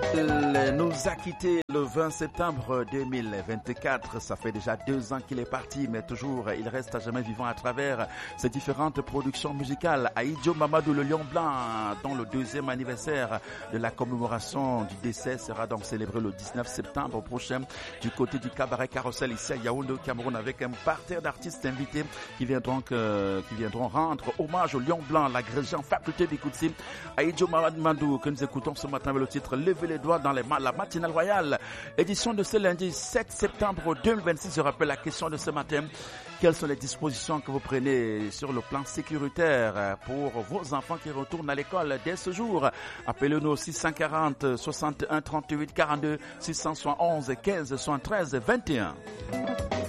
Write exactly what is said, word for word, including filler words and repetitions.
Il nous a quittés le vingt septembre deux mille vingt-quatre. Ça fait déjà deux ans qu'il est parti, mais toujours, il reste à jamais vivant à travers ses différentes productions musicales. Aïdjo Mamadou, le Lion Blanc, dont le deuxième anniversaire de la commémoration du décès sera donc célébré le dix-neuf septembre prochain du côté du cabaret Carousel ici à Yaoundé au Cameroun, avec un parterre d'artistes invités qui viendront, euh, qui viendront rendre hommage au Lion Blanc, l'agrégé en faculté d'Ikoutsi. Aïdjo Mamadou, que nous écoutons ce matin avec le titre Levez les doigts dans les ma- la matinale royale. Édition de ce lundi sept septembre deux mille vingt-six. Je rappelle la question de ce matin. Quelles sont les dispositions que vous prenez sur le plan sécuritaire pour vos enfants qui retournent à l'école dès ce jour? Appelez-nous au six cent quarante, soixante et un, trente-huit, quarante-deux, six cent soixante et onze, quinze, soixante-treize, vingt et un.